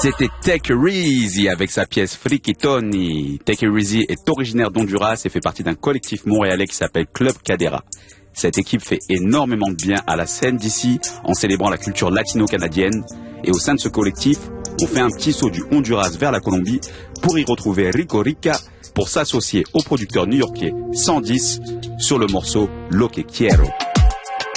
C'était Take It Easy avec sa pièce Freaky Tony. Take It Easy est originaire d'Honduras et fait partie d'un collectif montréalais qui s'appelle Club Cadera. Cette équipe fait énormément de bien à la scène d'ici en célébrant la culture latino-canadienne. Et au sein de ce collectif, on fait un petit saut du Honduras vers la Colombie pour y retrouver Rico Rica pour s'associer au producteur new-yorkais 110 sur le morceau Lo Que Quiero.